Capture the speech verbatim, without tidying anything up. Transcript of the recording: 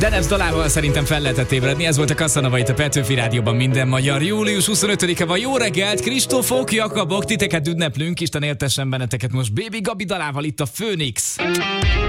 Denebs dalával szerintem fel lehetett ébredni, ez volt a Casanova itt a Petőfi Rádióban minden magyar. július huszonötödike van, jó reggelt, Kristófok, Jakabok, titeket ünneplünk, Isten éltessen benneteket most Baby Gabi dalával itt a Főnix.